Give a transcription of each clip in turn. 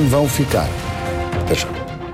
assim vão ficar. Deixa.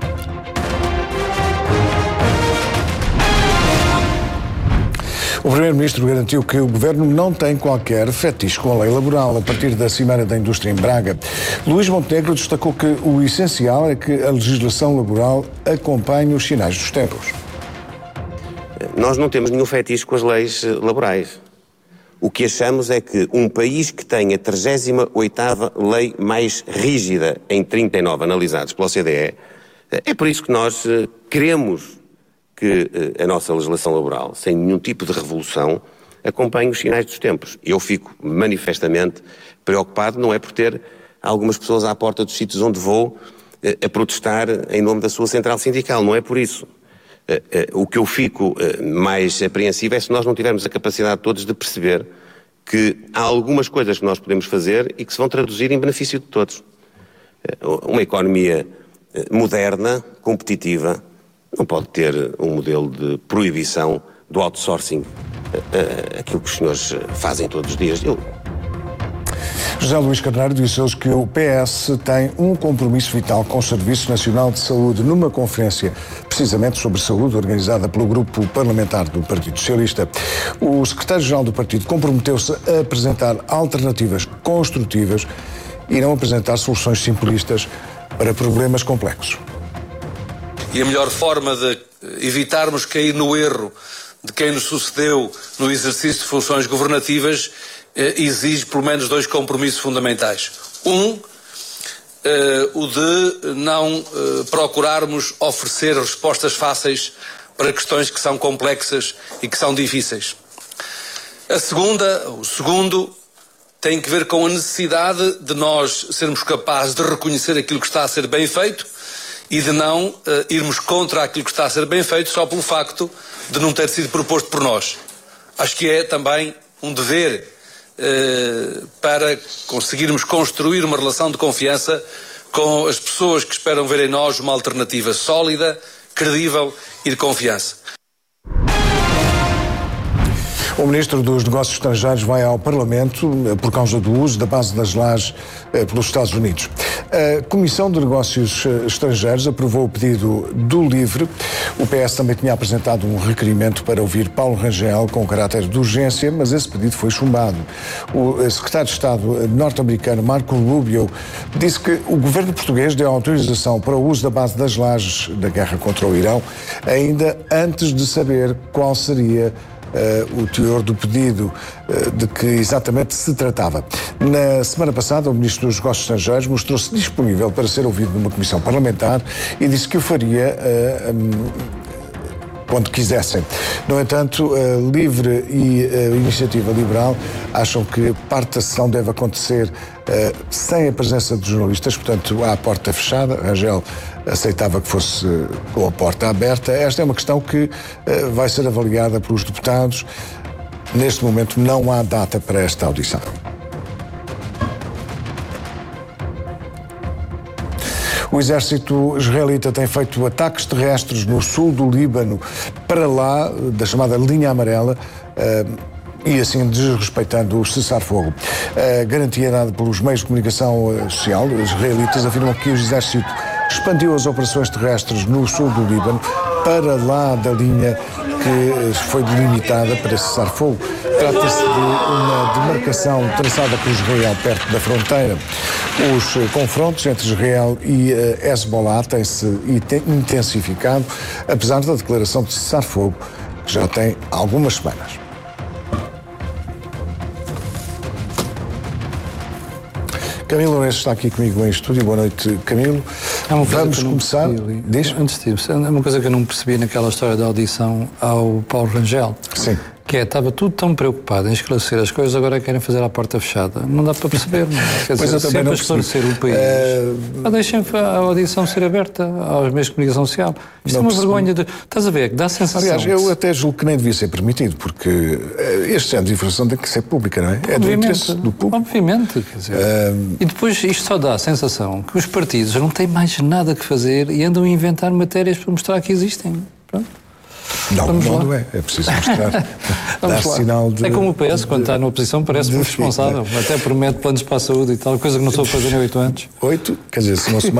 O Primeiro-Ministro garantiu que o Governo não tem qualquer fetiche com a lei laboral a partir da Cimeira da Indústria em Braga. Luís Montenegro destacou que o essencial é que a legislação laboral acompanhe os sinais dos tempos. Nós não temos nenhum fetiche com as leis laborais. O que achamos é que um país que tem a 38ª lei mais rígida em 39 analisados pela OCDE, é por isso que nós queremos que a nossa legislação laboral, sem nenhum tipo de revolução, acompanhe os sinais dos tempos. Eu fico manifestamente preocupado, não é por ter algumas pessoas à porta dos sítios onde vou a protestar em nome da sua central sindical, não é por isso. O que eu fico mais apreensivo é se nós não tivermos a capacidade todos de perceber que há algumas coisas que nós podemos fazer e que se vão traduzir em benefício de todos. Uma economia moderna, competitiva, não pode ter um modelo de proibição do outsourcing, aquilo que os senhores fazem todos os dias. José Luís Carneiro disse hoje que o PS tem um compromisso vital com o Serviço Nacional de Saúde numa conferência precisamente sobre saúde organizada pelo Grupo Parlamentar do Partido Socialista. O secretário-geral do partido comprometeu-se a apresentar alternativas construtivas e não apresentar soluções simplistas para problemas complexos. E a melhor forma de evitarmos cair no erro de quem nos sucedeu no exercício de funções governativas exige pelo menos 2 compromissos fundamentais. O de não procurarmos oferecer respostas fáceis para questões que são complexas e que são difíceis. O segundo, tem que ver com a necessidade de nós sermos capazes de reconhecer aquilo que está a ser bem feito e de não irmos contra aquilo que está a ser bem feito só pelo facto de não ter sido proposto por nós. Acho que é também um dever para conseguirmos construir uma relação de confiança com as pessoas que esperam ver em nós uma alternativa sólida, credível e de confiança. O Ministro dos Negócios Estrangeiros vai ao Parlamento por causa do uso da base das lajes pelos Estados Unidos. A Comissão de Negócios Estrangeiros aprovou o pedido do LIVRE. O PS também tinha apresentado um requerimento para ouvir Paulo Rangel com caráter de urgência, mas esse pedido foi chumbado. O secretário de Estado norte-americano Marco Rubio disse que o governo português deu autorização para o uso da base das lajes da guerra contra o Irão ainda antes de saber qual seria o teor do pedido de que exatamente se tratava. Na semana passada, o Ministro dos Negócios Estrangeiros mostrou-se disponível para ser ouvido numa comissão parlamentar e disse que o faria quando quisessem. No entanto, a LIVRE e a Iniciativa Liberal acham que parte da sessão deve acontecer sem a presença de jornalistas, portanto, à porta fechada. Rangel aceitava que fosse com a porta aberta. Esta é uma questão que vai ser avaliada pelos deputados. Neste momento não há data para esta audição. O exército israelita tem feito ataques terrestres no sul do Líbano, para lá da chamada linha amarela, e assim desrespeitando o cessar-fogo. A garantia dada pelos meios de comunicação social israelitas afirmam que o exército expandiu as operações terrestres no sul do Líbano para lá da linha que foi delimitada para cessar fogo. Trata-se de uma demarcação traçada por Israel perto da fronteira. Os confrontos entre Israel e Hezbollah têm-se intensificado, apesar da declaração de cessar-fogo, que já tem algumas semanas. Camilo Lourenço está aqui comigo em estúdio. Boa noite, Camilo. Vamos começar. Antes disso, é uma coisa que eu não percebi naquela história da audição ao Paulo Rangel. Sim. Que estava tudo tão preocupado em esclarecer as coisas, agora querem fazer à porta fechada. Não dá para perceber, não é? Quer dizer, sempre a esclarecer o país. Deixem a audição ser aberta aos meios de comunicação social. Isto é uma vergonha de... Estás a ver, que dá a sensação... Aliás, eu até julgo que nem devia ser permitido, porque este género de informação tem que ser pública, não é? É do interesse do público. Obviamente, quer dizer... E depois isto só dá a sensação que os partidos não têm mais nada que fazer e andam a inventar matérias para mostrar que existem. Pronto. Não é. É preciso mostrar. Dar sinal de... É como o PS, quando está na oposição, parece-me responsável. Até promete planos para a saúde e tal, coisa que não soube fazer em 8 anos. 8? Quer dizer, se não se